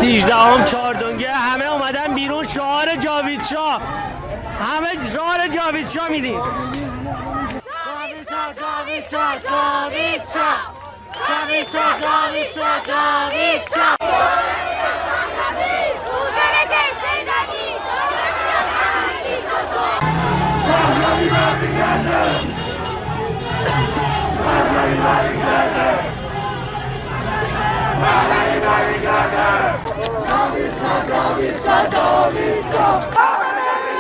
13ام چهاردونگه همه اومدن بیرون شعار جاوید شاه، همه شعار جاوید شاه میدیم. Javid